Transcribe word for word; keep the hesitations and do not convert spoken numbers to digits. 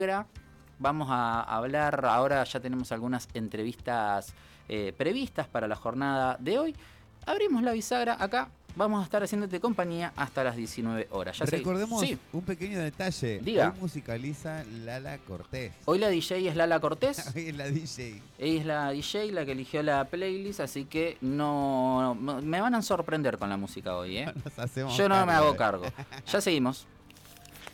Vamos a hablar, ahora ya tenemos algunas entrevistas eh, previstas para la jornada de hoy. Abrimos la bisagra acá, vamos a estar haciéndote compañía hasta las diecinueve horas. Ya Recordemos sí. un pequeño detalle. Diga. Hoy musicaliza Lala Cortés. Hoy la D J es Lala Cortés. Hoy es la D J. Ella es la D J, la que eligió la playlist, así que no, no me van a sorprender con la música hoy, ¿eh? Nos hacemos Yo no cargo me hago de- cargo. Ya seguimos.